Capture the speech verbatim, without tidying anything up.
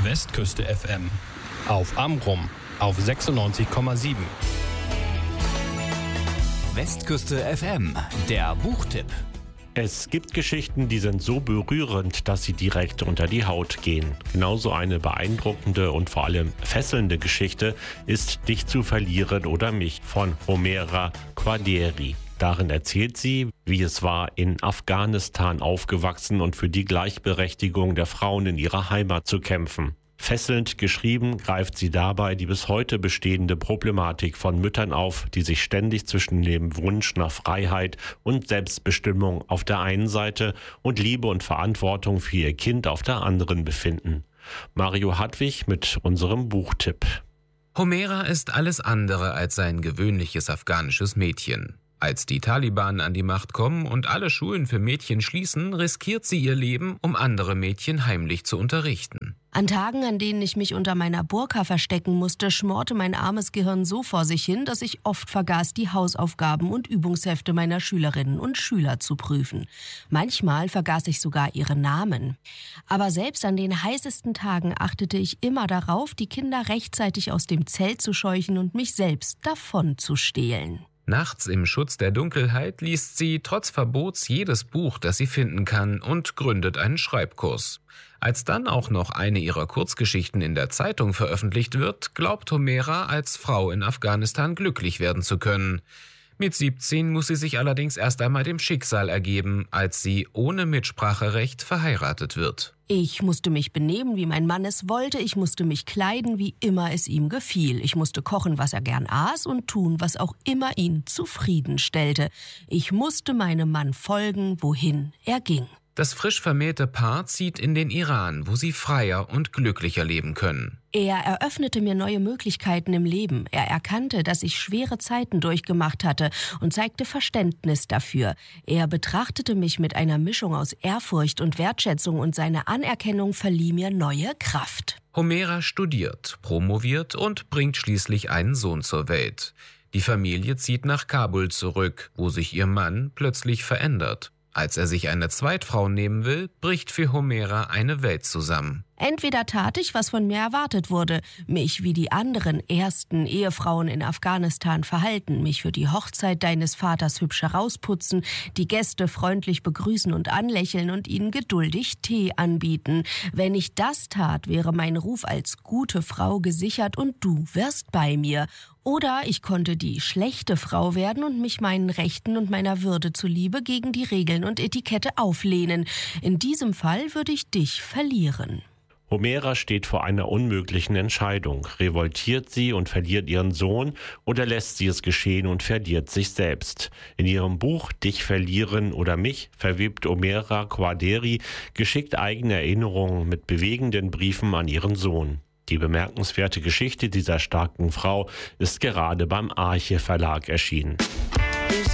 Westküste F M. Auf Amrum auf sechsundneunzig Komma sieben. Westküste F M, der Buchtipp. Es gibt Geschichten, die sind so berührend, dass sie direkt unter die Haut gehen. Genauso eine beeindruckende und vor allem fesselnde Geschichte ist Dich zu verlieren oder mich von Homera Qaderi. Darin erzählt sie, wie es war, in Afghanistan aufgewachsen und für die Gleichberechtigung der Frauen in ihrer Heimat zu kämpfen. Fesselnd geschrieben greift sie dabei die bis heute bestehende Problematik von Müttern auf, die sich ständig zwischen dem Wunsch nach Freiheit und Selbstbestimmung auf der einen Seite und Liebe und Verantwortung für ihr Kind auf der anderen befinden. Mario Hartwig mit unserem Buchtipp. Homera ist alles andere als sein gewöhnliches afghanisches Mädchen. Als die Taliban an die Macht kommen und alle Schulen für Mädchen schließen, riskiert sie ihr Leben, um andere Mädchen heimlich zu unterrichten. An Tagen, an denen ich mich unter meiner Burka verstecken musste, schmorte mein armes Gehirn so vor sich hin, dass ich oft vergaß, die Hausaufgaben und Übungshefte meiner Schülerinnen und Schüler zu prüfen. Manchmal vergaß ich sogar ihre Namen. Aber selbst an den heißesten Tagen achtete ich immer darauf, die Kinder rechtzeitig aus dem Zelt zu scheuchen und mich selbst davon zu stehlen. Nachts im Schutz der Dunkelheit liest sie trotz Verbots jedes Buch, das sie finden kann, und gründet einen Schreibkurs. Als dann auch noch eine ihrer Kurzgeschichten in der Zeitung veröffentlicht wird, glaubt Homera, als Frau in Afghanistan glücklich werden zu können. Mit siebzehn muss sie sich allerdings erst einmal dem Schicksal ergeben, als sie ohne Mitspracherecht verheiratet wird. Ich musste mich benehmen, wie mein Mann es wollte. Ich musste mich kleiden, wie immer es ihm gefiel. Ich musste kochen, was er gern aß, und tun, was auch immer ihn zufriedenstellte. Ich musste meinem Mann folgen, wohin er ging. Das frisch vermählte Paar zieht in den Iran, wo sie freier und glücklicher leben können. Er eröffnete mir neue Möglichkeiten im Leben. Er erkannte, dass ich schwere Zeiten durchgemacht hatte und zeigte Verständnis dafür. Er betrachtete mich mit einer Mischung aus Ehrfurcht und Wertschätzung, und seine Anerkennung verlieh mir neue Kraft. Homera studiert, promoviert und bringt schließlich einen Sohn zur Welt. Die Familie zieht nach Kabul zurück, wo sich ihr Mann plötzlich verändert. Als er sich eine Zweitfrau nehmen will, bricht für Homera eine Welt zusammen. Entweder tat ich, was von mir erwartet wurde, mich wie die anderen ersten Ehefrauen in Afghanistan verhalten, mich für die Hochzeit deines Vaters hübsch herausputzen, die Gäste freundlich begrüßen und anlächeln und ihnen geduldig Tee anbieten. Wenn ich das tat, wäre mein Ruf als gute Frau gesichert und du wärst bei mir. Oder ich konnte die schlechte Frau werden und mich meinen Rechten und meiner Würde zuliebe gegen die Regeln und Etikette auflehnen. In diesem Fall würde ich dich verlieren. Homera steht vor einer unmöglichen Entscheidung. Revoltiert sie und verliert ihren Sohn oder lässt sie es geschehen und verliert sich selbst? In ihrem Buch Dich verlieren oder mich verwebt Homera Qaderi geschickt eigene Erinnerungen mit bewegenden Briefen an ihren Sohn. Die bemerkenswerte Geschichte dieser starken Frau ist gerade beim Arche Verlag erschienen.